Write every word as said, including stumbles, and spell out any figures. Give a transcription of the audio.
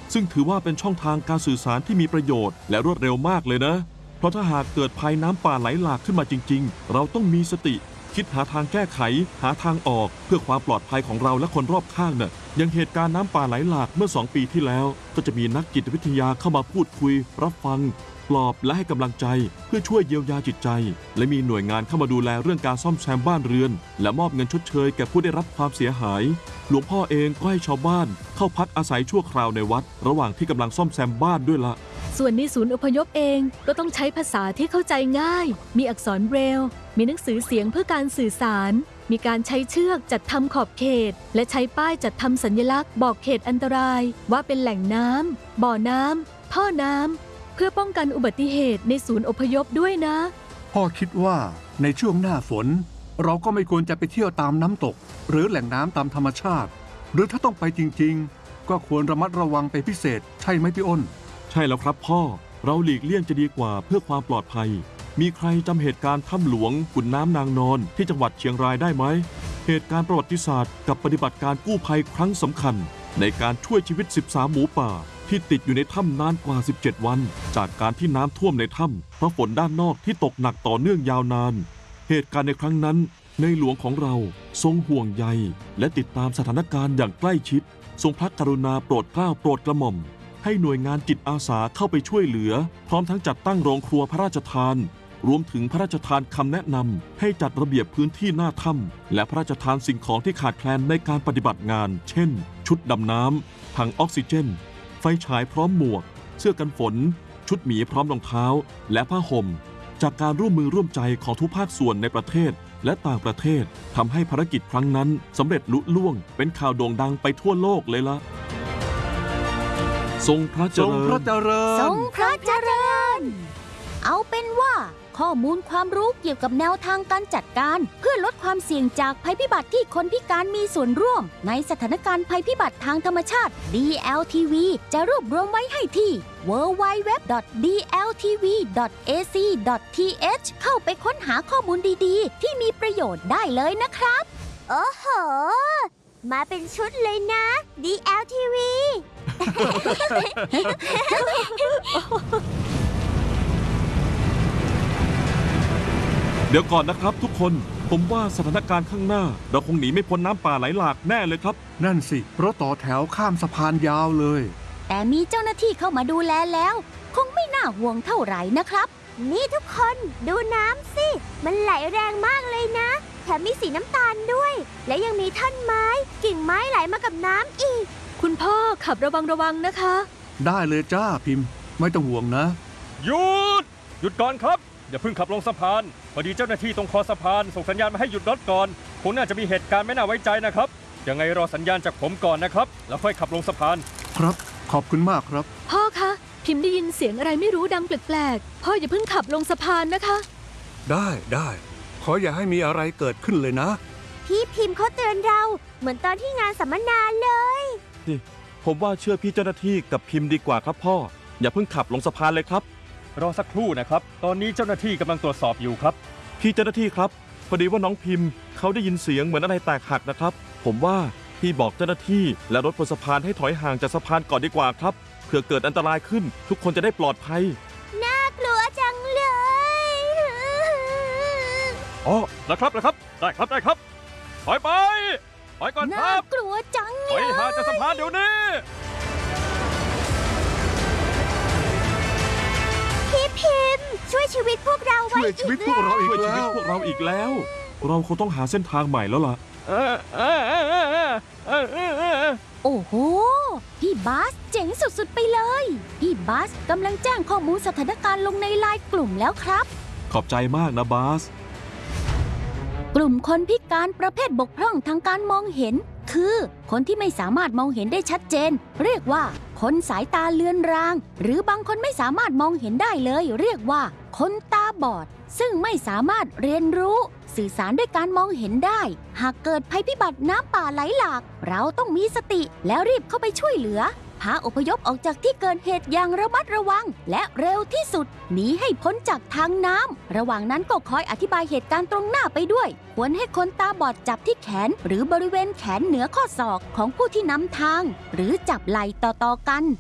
ซึ่งถือว่าเป็นช่องทางการสื่อสารที่มีประโยชน์และรวดเร็วมากเลยนะเพราะถ้าหากเกิดภัยน้ำป่าไหลหลากขึ้นมาจริงๆเราต้องมีสติคิดหาทางแก้ไขหาทางออกเพื่อความปลอดภัยของเราและคนรอบข้างน่ะอย่างเหตุการณ์น้ำป่าไหลหลากเมื่อสองปีที่แล้วก็จะมีนักจิตวิทยาเข้ามาพูดคุยรับฟังปลอบและให้กำลังใจเพื่อช่วยเยียวยาจิตใจและมีหน่วยงานเข้ามาดูแลเรื่องการซ่อมแซมบ้านเรือนและมอบเงินชดเชยแก่ผู้ได้รับความเสียหายหลวงพ่อเองก็ให้ชาวบ้านเข้าพักอาศัยชั่วคราวในวัดระหว่างที่กำลังซ่อมแซมบ้านด้วยละส่วนในศูนย์อพยพเองก็ต้องใช้ภาษาที่เข้าใจง่ายมีอักษรเบรลล์มีหนังสือเสียงเพื่อการสื่อสารมีการใช้เชือกจัดทำขอบเขตและใช้ป้ายจัดทำสัญลักษณ์บอกเขตอันตรายว่าเป็นแหล่งน้ำบ่อน้ำท่อน้ำเพื่อป้องกันอุบัติเหตุในศูนย์อพยพด้วยนะพ่อคิดว่าในช่วงหน้าฝนเราก็ไม่ควรจะไปเที่ยวตามน้ำตกหรือแหล่งน้ำตามธรรมชาติหรือถ้าต้องไปจริงๆก็ควรระมัดระวังเป็นพิเศษใช่ไหมพี่อ้นใช่แล้วครับพ่อเราหลีกเลี่ยงจะดีกว่าเพื่อความปลอดภัยมีใครจำเหตุการณ์ถ้ำหลวงขุนน้ำนางนอนที่จังหวัดเชียงรายได้ไหมเหตุการณ์ประวัติศาสตร์กับปฏิบัติการกู้ภัยครั้งสำคัญในการช่วยชีวิตสิบสามหมูป่าที่ติดอยู่ในถ้ำนานกว่าสิบเจ็ดวันจากการที่น้ำท่วมในถ้ำเพราะฝนด้านนอกที่ตกหนักต่อเนื่องยาวนานเหตุการณ์ในครั้งนั้นในหลวงของเราทรงห่วงใยและติดตามสถานการณ์อย่างใกล้ชิดทรงพระกรุณาโปรดเกล้าโปรดกระหม่อมให้หน่วยงานจิตอาสาเข้าไปช่วยเหลือพร้อมทั้งจัดตั้งโรงครัวพระราชทานรวมถึงพระราชทานคำแนะนำให้จัดระเบียบพื้นที่หน้าถ้ำและพระราชทานสิ่งของที่ขาดแคลนในการปฏิบัติงานเช่นชุดดำน้ำถังออกซิเจนไฟฉายพร้อมหมวกเสื้อกันฝนชุดหมีพร้อมรองเท้าและผ้าห่มจากการร่วมมือร่วมใจของทุกภาคส่วนในประเทศและต่างประเทศทำให้ภารกิจครั้งนั้นสำเร็จลุล่วงเป็นข่าวโด่งดังไปทั่วโลกเลยล่ะทรงพระเจริญทรงพระเจริญทรงพระเจริญเอาเป็นว่าข้อมูลความรู้เกี่ยวกับแนวทางการจัดการเพื่อลดความเสี่ยงจากภัยพิบัติที่คนพิการมีส่วนร่วมในสถานการณ์ภัยพิบัติทางธรรมชาติ ดี แอล ที วี จะรวบรวมไว้ให้ที่ ดับเบิลยู ดับเบิลยู ดับเบิลยู ดอท ดี แอล ที วี ดอท เอ ซี ดอท ที เอช เข้าไปค้นหาข้อมูลดีๆที่มีประโยชน์ได้เลยนะครับโอ้โหมาเป็นชุดเลยนะ ดี แอล ที วีเดี๋ยวก่อนนะครับทุกคนผมว่าสถานการณ์ข้างหน้าเราคงหนีไม่พ้นน้ำป่าไหลหลากแน่เลยครับนั่นสิเพราะต่อแถวข้ามสะพานยาวเลยแต่มีเจ้าหน้าที่เข้ามาดูแลแล้วคงไม่น่าห่วงเท่าไหร่นะครับนี่ทุกคนดูน้ำสิมันไหลแรงมากเลยนะแถมมีสีน้ำตาลด้วยและยังมีท่อนไม้กิ่งไม้ไหลมากับน้ำอีกคุณพ่อขับระวังระวังนะคะได้เลยจ้าพิมพ์ไม่ต้องห่วงนะหยุดหยุดก่อนครับอย่าเพิ่งขับลงสะพานพอดีเจ้าหน้าที่ตรงคอสะพานส่งสัญญาณมาให้หยุดรถก่อนคงน่าจะมีเหตุการณ์ไม่น่าไว้ใจนะครับยังไงรอสัญญาณจากผมก่อนนะครับแล้วค่อยขับลงสะพานครับขอบคุณมากครับพ่อคะพิมพ์ได้ยินเสียงอะไรไม่รู้ดังแปลกๆพ่ออย่าเพิ่งขับลงสะพานนะคะได้ได้ขออย่าให้มีอะไรเกิดขึ้นเลยนะพี่พิมพ์เขาเตือนเราเหมือนตอนที่งานสัมมนาเลยนี่ผมว่าเชื่อพี่เจ้าหน้าที่กับพิมพ์ดีกว่าครับพ่ออย่าเพิ่งขับลงสะพานเลยครับรอสักครู่นะครับตอนนี้เจ้าหน้าที่กำลังตรวจสอบอยู่ครับพี่เจ้าหน้าที่ครับพอดีว่าน้องพิมพ์เขาได้ยินเสียงเหมือนอะไรแตกหักนะครับผมว่าพี่บอกเจ้าหน้าที่และรถบนสะพานให้ถอยห่างจากสะพานก่อนดีกว่าครับเผื่อเกิดอันตรายขึ้นทุกคนจะได้ปลอดภัยน่ากลัวจังเลยอ๋อนะครับนะครับได้ครับได้ครับถอยไปถอยก่อนครับน่ากลัวจังถอยห่างจากสะพานเดี๋ยวนี้พี่พิมพ์ช่วยชีวิตพวกเราไว้ช่วยชีวิตพวกเราอีกแล้วพวกเราอีกแล้วเราคงต้องหาเส้นทางใหม่แล้วล่ะโอ้โหพี่บาสเจ๋งสุดๆไปเลยพี่บาสกำลังแจ้งข้อมูลสถานการณ์ลงในไลน์กลุ่มแล้วครับขอบใจมากนะบาสกลุ่มคนพิการประเภทบกพร่องทางการมองเห็นคือคนที่ไม่สามารถมองเห็นได้ชัดเจนเรียกว่าคนสายตาเลือนรางหรือบางคนไม่สามารถมองเห็นได้เลยเรียกว่าคนตาบอดซึ่งไม่สามารถเรียนรู้สื่อสารด้วยการมองเห็นได้หากเกิดภัยพิบัติน้ำป่าไหลหลากเราต้องมีสติแล้วรีบเข้าไปช่วยเหลือพาอพยพออกจากที่เกิดเหตุอย่างระมัดระวังและเร็วที่สุดหนีให้พ้นจากทางน้ำระหว่างนั้นก็คอยอธิบายเหตุการณ์ตรงหน้าไปด้วยควรให้คนตาบอดจับที่แขนหรือบริเวณแขนเหนือข้อศอกของผู้ที่นำทางหรือจับไหล่ต่อๆกัน